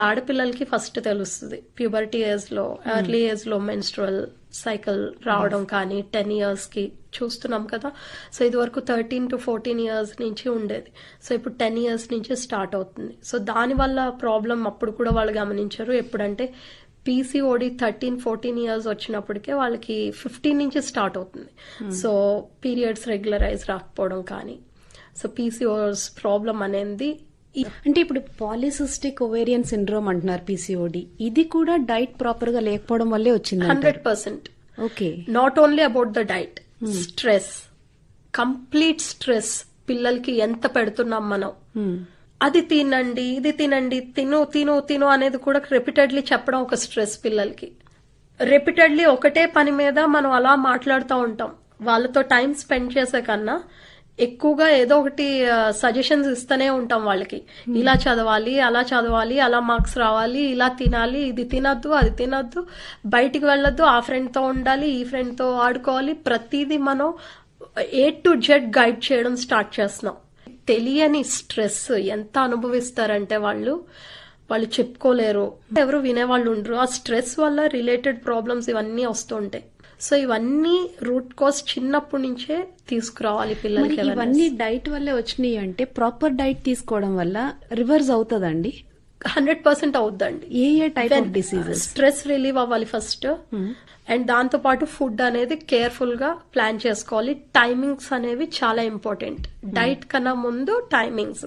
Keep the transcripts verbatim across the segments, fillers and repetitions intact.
ఆడపిల్లలకి ఫస్ట్ తెలుస్తుంది puberty age లో, ఎర్లీ ఏజ్ లో మెన్స్ట్రువల్ సైకిల్ రావడం కానీ టెన్ ఇయర్స్ కి చూస్తున్నాం కదా. సో ఇది వరకు థర్టీన్ టు ఫోర్టీన్ ఇయర్స్ నుంచి ఉండేది. సో ఇప్పుడు టెన్ ఇయర్స్ నుంచి స్టార్ట్ అవుతుంది. సో దాని వల్ల ప్రాబ్లం అప్పుడు కూడా వాళ్ళు గమనించారు. ఎప్పుడంటే పీసీఓడి థర్టీన్ ఫోర్టీన్ ఇయర్స్ వచ్చినప్పటికే వాళ్ళకి ఫిఫ్టీన్ నుంచి స్టార్ట్ అవుతుంది. సో పీరియడ్స్ రెగ్యులరైజ్ రాకపోవడం కానీ, సో పీసీఓఎస్ ప్రాబ్లం అనేది. అంటే ఇప్పుడు పాలిసిస్టిక్ ఓవేరియన్ సిండ్రోమ్ అంటున్నారు పీసీఓడి, ఇది కూడా డైట్ ప్రాపర్ గా లేకపోవడం వల్లే వచ్చింది. Hundred percent. Okay, not only about the diet, stress, complete stress. పిల్లలకి ఎంత పెడుతున్నాం మనం, అది తినండి ఇది తినండి, తిను తిను తిను అనేది కూడా రిపీటెడ్లీ చెప్పడం ఒక స్ట్రెస్ పిల్లలకి. రిపీటెడ్లీ ఒకటే పని మీద మనం అలా మాట్లాడుతూ ఉంటాం. వాళ్ళతో టైం స్పెండ్ చేసే కన్నా ఎక్కువగా ఏదో ఒకటి సజెషన్స్ ఇస్తూనే ఉంటాం వాళ్ళకి. ఇలా చదవాలి, అలా చదవాలి, అలా మార్క్స్ రావాలి, ఇలా తినాలి, ఇది తినద్దు, అది తినద్దు, బయటికి వెళ్ళొద్దు, ఆ ఫ్రెండ్ తో ఉండాలి, ఈ ఫ్రెండ్ తో ఆడుకోవాలి. ప్రతిదీ మనం ఏ టు జెడ్ గైడ్ చేయడం స్టార్ట్ చేస్తున్నాం. తెలియని స్ట్రెస్ ఎంత అనుభవిస్తారంటే వాళ్ళు వాళ్ళు చెప్పుకోలేరు, ఎవరు వినేవాళ్ళు ఉండరు. ఆ స్ట్రెస్ వల్ల రిలేటెడ్ ప్రాబ్లమ్స్ ఇవన్నీ వస్తుంటాయి. సో ఇవన్నీ రూట్ కాజ్ చిన్నప్పటి నుంచే తీసుకురావాలి పిల్లలకి. ఇవన్నీ డైట్ వల్లే వచ్చినాయి అంటే ప్రాపర్ డైట్ తీసుకోవడం వల్ల రివర్స్ అవుతుందండి? Hundred percent అవుద్దండి. A A type of diseases? Stress relieve అవ్వాలి ఫస్ట్, అండ్ దాంతో పాటు ఫుడ్ అనేది కేర్ఫుల్ గా ప్లాన్ చేసుకోవాలి. టైమింగ్స్ అనేవి చాలా ఇంపార్టెంట్. డైట్ కన్నా ముందు టైమింగ్స్.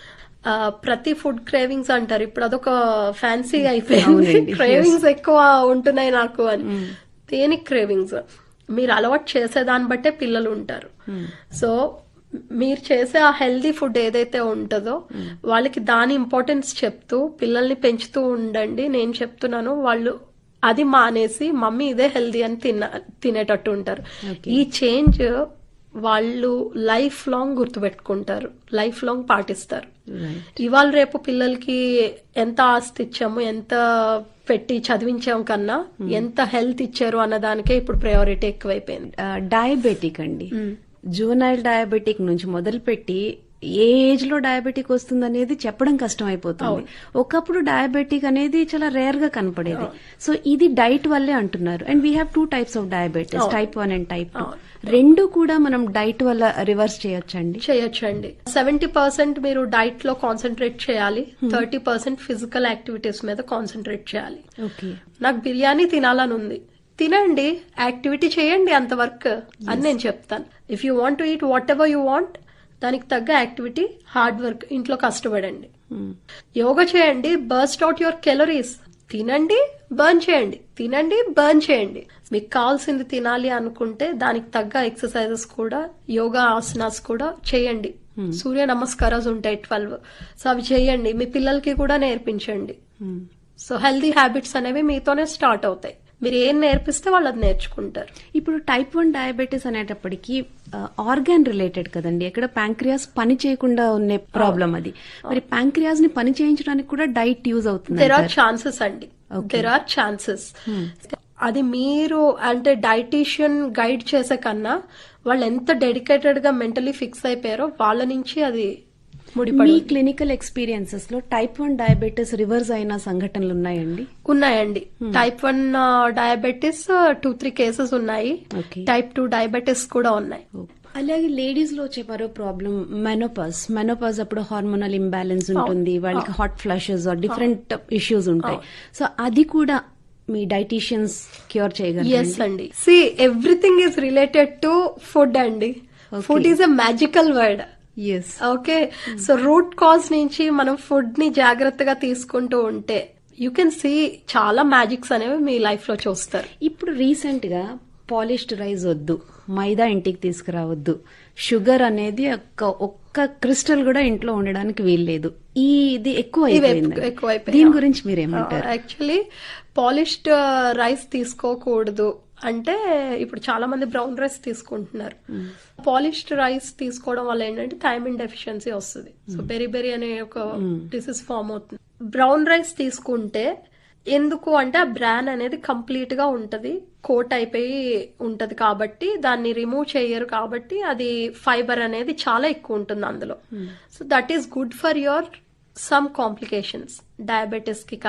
ప్రతి ఫుడ్ క్రేవింగ్స్ అంటారు, ఇప్పుడు అదొక ఫ్యాన్సీగా అయిపోయింది. క్రేవింగ్స్ ఎక్కువ ఉంటున్నాయి నాకు అని. దేనికి క్రేవింగ్స్? మీరు అలవాటు చేసేదాన్ని బట్టే పిల్లలు ఉంటారు. సో మీరు చేసే ఆ హెల్దీ ఫుడ్ ఏదైతే ఉంటుందో వాళ్ళకి దాని ఇంపార్టెన్స్ చెప్తూ పిల్లల్ని పెంచుతూ ఉండండి. నేను చెప్తున్నాను, వాళ్ళు అది మానేసి మమ్మీ ఇదే హెల్దీ అని తిన్న తినేటట్టు ఉంటారు. ఈ చేంజ్ వాళ్ళు లైఫ్ లాంగ్ గుర్తుపెట్టుకుంటారు, లైఫ్ లాంగ్ పాటిస్తారు. ఇవాళ రేపు పిల్లలకి ఎంత ఆస్తి ఇచ్చాము, ఎంత పెట్టి చదివించాం కన్నా ఎంత హెల్త్ ఇచ్చారు అన్నదానికే ఇప్పుడు ప్రయారిటీ ఎక్కువైపోయింది. డయాబెటిక్ అండి, జూనైల్ డయాబెటిక్ నుంచి మొదలుపెట్టి ఏ ఏజ్ లో డయాబెటిక్ వస్తుంది అనేది చెప్పడం కష్టం అయిపోతుంది. ఒకప్పుడు డయాబెటిక్ అనేది చాలా రేర్ గా కనపడేది. సో ఇది డైట్ వల్లే అంటున్నారు. And we have two types of diabetes, type one and type two. రెండు కూడా మనం డైట్ వల్ల రివర్స్ చేయొచ్చండి? చేయొచ్చండి. సెవెంటీ పర్సెంట్ మీరు డైట్ లో కాన్సన్ట్రేట్ చేయాలి, థర్టీ పర్సెంట్ ఫిజికల్ యాక్టివిటీస్ మీద కాన్సన్ట్రేట్ చేయాలి. ఓకే, నాకు బిర్యానీ తినాలని ఉంది, తినండి, యాక్టివిటీ చేయండి, అంత వర్క్ అని నేను చెప్తాను. If you want to eat what ever you want, దానికి తగ్గ యాక్టివిటీ, హార్డ్ వర్క్, ఇంట్లో కష్టపడండి. యోగా చేయండి, బర్స్ట్ అవుట్ యువర్ కెలరీస్. తినండి, బర్న్ చేయండి, తినండి, బర్న్ చేయండి. మీకు కావాల్సింది తినాలి అనుకుంటే దానికి తగ్గ ఎక్సర్సైజెస్ కూడా, యోగా ఆసనాస్ కూడా చేయండి. సూర్య నమస్కారాలు ఉంటాయి ట్వెల్వ్, సో అవి చేయండి. మీ పిల్లలకి కూడా నేర్పించండి. సో హెల్దీ హ్యాబిట్స్ అనేవి మీతోనే స్టార్ట్ అవుతాయి. మీరు ఏం నేర్పిస్తే వాళ్ళు అది నేర్చుకుంటారు. ఇప్పుడు టైప్ వన్ డయాబెటీస్ అనేటప్పటికి ఆర్గాన్ రిలేటెడ్ కదండి, ఎక్కడ ప్యాంక్రియాస్ పని చేయకుండా ఉన్న ప్రాబ్లం అది. మరి ప్యాంక్రియాస్ ని పని చేయించడానికి కూడా డైట్ యూజ్ అవుతుంది? దెర్ ఆర్ ఛాన్సెస్ అండి, దెర్ ఆర్ ఛాన్సెస్. అది మీరు అంటే డైటీషియన్ గైడ్ చేసే కన్నా వాళ్ళు ఎంత డెడికేటెడ్ గా మెంటలీ ఫిక్స్ అయిపోయారో వాళ్ళ నుంచి అది మీ క్లినికల్ ఎక్స్పీరియన్సెస్ లో టైప్ వన్ డయాబెటీస్ రివర్స్ అయిన సంఘటనలు ఉన్నాయండి? ఉన్నాయండి. Type one diabetes two three cases ఉన్నాయి. టైప్ టూ డయాబెటీస్ కూడా ఉన్నాయి. అలాగే లేడీస్ లో వచ్చే మరో ప్రాబ్లం మెనోపాజ్. మెనోపాజ్ అప్పుడు హార్మోనల్ ఇంబ్యాలెన్స్ ఉంటుంది, వాళ్ళకి హాట్ ఫ్లాషెస్, డిఫరెంట్ ఇష్యూస్ ఉంటాయి. సో అది కూడా మీ డైటీషియన్స్ క్యూర్ చేయగలరు? ఎస్ అండి. C everything is related to food అండి. Food is a magical word. Okay, so root cause నుంచి మనం ఫుడ్ ని జాగ్రత్తగా తీసుకుంటూ ఉంటే యూ కెన్ సీ చాలా మ్యాజిక్స్ అనేవి మీ లైఫ్ లో చూస్తారు. ఇప్పుడు రీసెంట్ గా పాలిష్డ్ రైస్ వద్దు, మైదా ఇంటికి తీసుకురావద్దు, షుగర్ అనేది ఒక్క క్రిస్టల్ కూడా ఇంట్లో ఉండడానికి వీల్లేదు, ఈ ఇది ఎక్కువ అయిపోయింది. దీని గురించి మీరేమంటారు? యాక్చువల్లీ పాలిష్డ్ రైస్ తీసుకోకూడదు అంటే ఇప్పుడు చాలా మంది బ్రౌన్ రైస్ తీసుకుంటున్నారు. పాలిష్డ్ రైస్ తీసుకోవడం వల్ల ఏంటంటే థైమిన్ డెఫిషియన్సీ వస్తుంది. సో బెరీ బెరీ అనే ఒక డిసీజ్ ఫామ్ అవుతుంది. బ్రౌన్ రైస్ తీసుకుంటే ఎందుకు అంటే ఆ బ్రాన్ అనేది కంప్లీట్ గా ఉంటది, కోట్ అయిపోయి ఉంటది కాబట్టి దాన్ని రిమూవ్ చేయరు, కాబట్టి అది ఫైబర్ అనేది చాలా ఎక్కువ ఉంటుంది అందులో. So that is good for your some complications diabetes కి